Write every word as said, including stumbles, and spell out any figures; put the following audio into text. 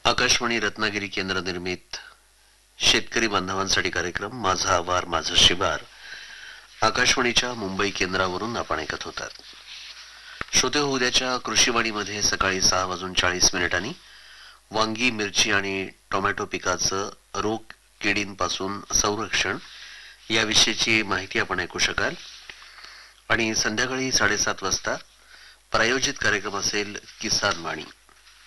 आकाशवाणी रत्नागिरी केंद्र निर्मित शेतकरी बांधवांसाठी कार्यक्रम माझा आवार माझं शिवार आकाशवाणीच्या मुंबई केंद्रावरून आपण ऐकत होतात. श्रोते हो, उद्याच्या कृषीवाणीमध्ये सकाळी सहा वाजून चाळीस मिनिटांनी वांगी, मिरची आणि टोमॅटो पिकाचं रोग किडींपासून संरक्षण याविषयीची माहिती आपण ऐकू शकाल. आणि संध्याकाळी साडेसात वाजता प्रायोजित कार्यक्रम असेल किसान वाणी.